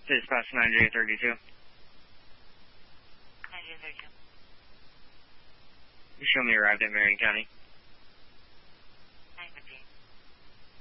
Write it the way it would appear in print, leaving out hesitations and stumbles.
Dispatch 9832. 9832. You show me arrived at Marion County.